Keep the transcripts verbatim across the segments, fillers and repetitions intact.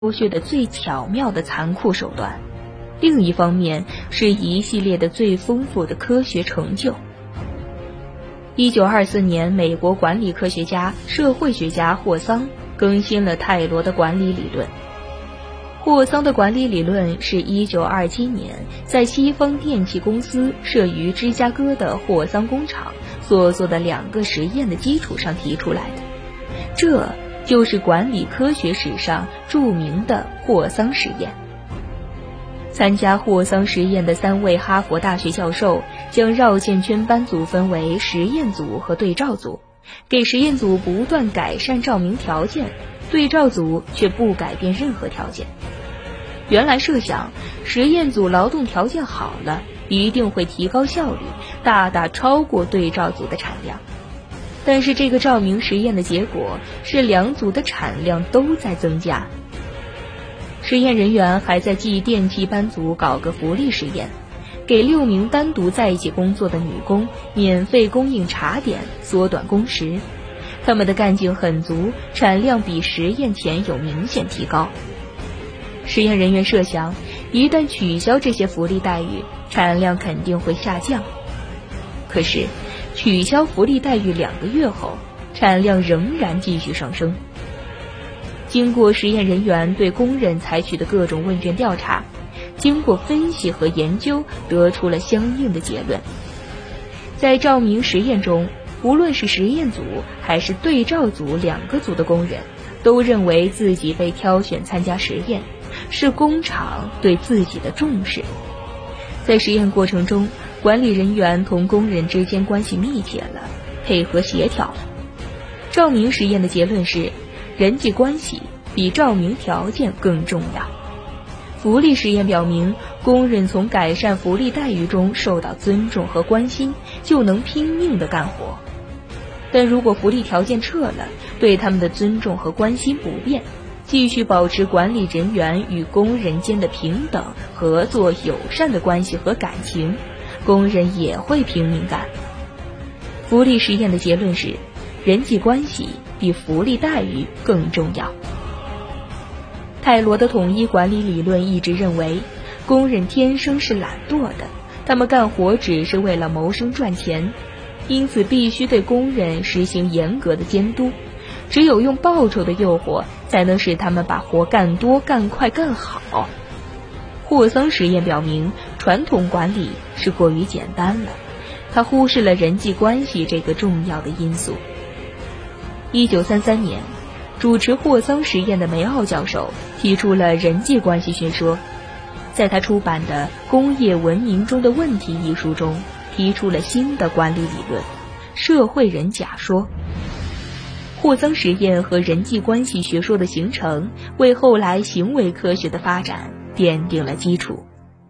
剥削的最巧妙的残酷手段，另一方面是一系列的最丰富的科学成就。一九二四年，美国管理科学家、社会学家霍桑更新了泰罗的管理理论。霍桑的管理理论是一九二七年在西方电气公司设于芝加哥的霍桑工厂所做的两个实验的基础上提出来的，这就是管理科学史上著名的霍桑实验。参加霍桑实验的三位哈佛大学教授将绕线圈班组分为实验组和对照组，给实验组不断改善照明条件，对照组却不改变任何条件。原来设想实验组劳动条件好了，一定会提高效率，大大超过对照组的产量。但是这个照明实验的结果是两组的产量都在增加。实验人员还在继电气班组搞个福利实验，给六名单独在一起工作的女工免费供应茶点，缩短工时。他们的干劲很足，产量比实验前有明显提高。实验人员设想，一旦取消这些福利待遇，产量肯定会下降。可是取消福利待遇两个月后，产量仍然继续上升。经过实验人员对工人采取的各种问卷调查，经过分析和研究，得出了相应的结论。在照明实验中，无论是实验组还是对照组两个组的工人，都认为自己被挑选参加实验，是工厂对自己的重视。在实验过程中，管理人员同工人之间关系密切了，配合协调了。照明实验的结论是，人际关系比照明条件更重要。福利实验表明，工人从改善福利待遇中受到尊重和关心，就能拼命地干活。但如果福利条件撤了，对他们的尊重和关心不变，继续保持管理人员与工人间的平等、合作、友善的关系和感情，工人也会拼命干。福利实验的结论是，人际关系比福利待遇更重要。泰罗的统一管理理论一直认为，工人天生是懒惰的，他们干活只是为了谋生赚钱，因此必须对工人实行严格的监督，只有用报酬的诱惑，才能使他们把活干多、干快、干好。霍桑实验表明，传统管理是过于简单了，他忽视了人际关系这个重要的因素。一九三三年，主持霍桑实验的梅奥教授提出了人际关系学说，在他出版的《工业文明中的问题》一书中，提出了新的管理理论——社会人假说。霍桑实验和人际关系学说的形成，为后来行为科学的发展奠定了基础。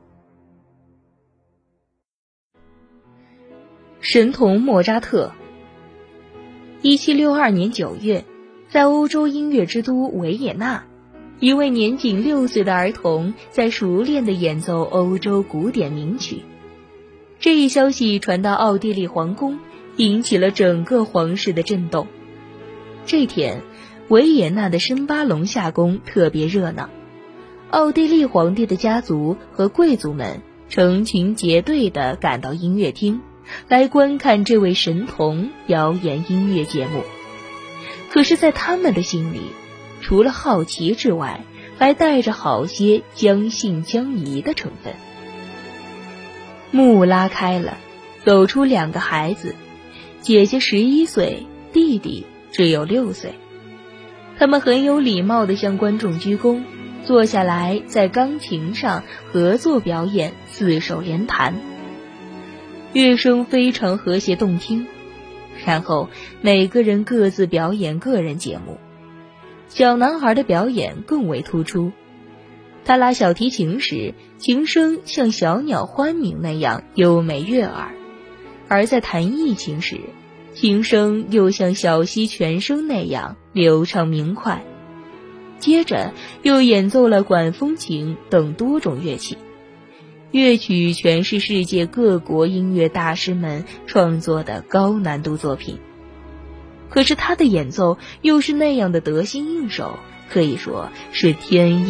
神童莫扎特。一七六二年九月，在欧洲音乐之都维也纳，一位年仅六岁的儿童在熟练地演奏欧洲古典名曲。这一消息传到奥地利皇宫，引起了整个皇室的震动。这天，维也纳的申巴隆夏宫特别热闹，奥地利皇帝的家族和贵族们成群结队地赶到音乐厅，来观看这位神童表演音乐节目。可是在他们的心里，除了好奇之外，还带着好些将信将疑的成分。幕拉开了，走出两个孩子，姐姐十一岁，弟弟只有六岁。他们很有礼貌地向观众鞠躬，坐下来在钢琴上合作表演四手联弹。乐声非常和谐动听，然后每个人各自表演个人节目。小男孩的表演更为突出，他拉小提琴时，琴声像小鸟欢鸣那样优美悦耳，而在弹弋琴时，琴声又像小溪泉声那样流畅明快。接着又演奏了管风琴等多种乐器，乐曲全是世界各国音乐大师们创作的高难度作品。可是他的演奏又是那样的得心应手， 可以说是天意。